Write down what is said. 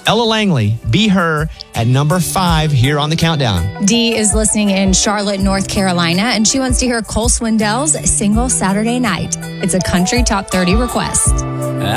Ella Langley, Be Her, at number 5 here on the countdown. Dee is listening in Charlotte, North Carolina, and she wants to hear Cole Swindell's Single Saturday Night. It's a country top 30 request.